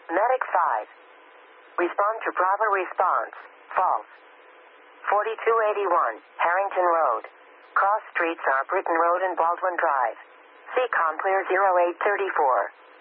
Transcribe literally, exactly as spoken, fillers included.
Medic five. Respond to Bravo response. False. forty-two eighty-one, Harrington Road. Cross streets are Britton Road and Baldwin Drive. C COM clear zero eight three four.